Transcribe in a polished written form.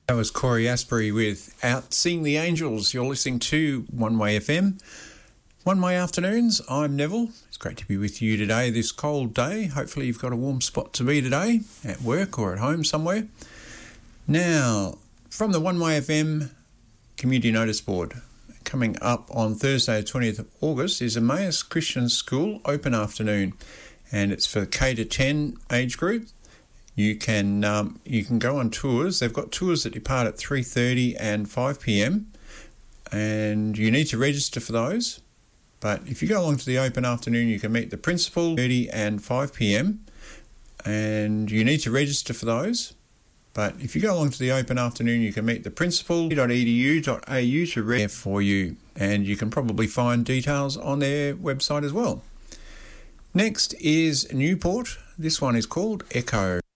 That was Corey Asbury with Out Seeing the Angels. You're listening to One Way FM. One Way Afternoons, I'm Neville. It's great to be with you today, this cold day. Hopefully you've got a warm spot to be today, at work or at home somewhere. Now, from the One Way FM Community Notice Board, coming up on Thursday, 20th of August, is Emmaus Christian School Open Afternoon, and it's for the K to 10 age group. You can go on tours. They've got tours that depart at 3:30 and 5 p.m, and you need to register for those. But if you go along to the open afternoon, you can meet the principal 30 and 5 p.m, and you need to register for those. But if you go along to the open afternoon, you can meet the principal .edu.au to read for you, and you can probably find details on their website as well. Next is Newport. This one is called Echo.